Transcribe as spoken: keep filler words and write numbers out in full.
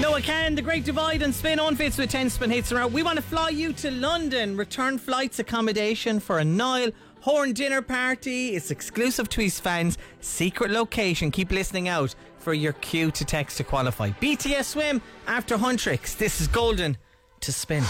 Noah Can, The Great Divide and Spin on Fits with ten spin hits around. We want to fly you to London. Return flights, accommodation for a Niall Horn dinner party. It's exclusive to his fans. Secret location. Keep listening out for your cue to text to qualify. B T S Swim after Huntrix. This is Golden to Spin.